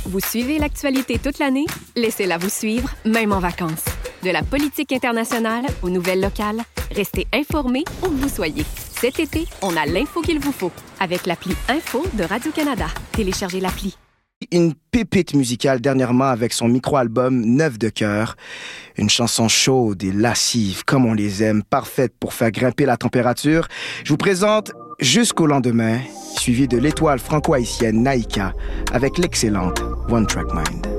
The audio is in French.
Vous suivez l'actualité toute l'année? Laissez-la vous suivre, même en vacances. De la politique internationale aux nouvelles locales, restez informés où que vous soyez. Cet été, on a l'info qu'il vous faut avec l'appli Info de Radio-Canada. Téléchargez l'appli. Une pépite musicale dernièrement avec son micro-album Neuf de cœur. Une chanson chaude et lascive comme on les aime, parfaite pour faire grimper la température. Je vous présente Jusqu'au lendemain, suivi de l'étoile franco-haïtienne Naïka avec l'excellente One Track Mind.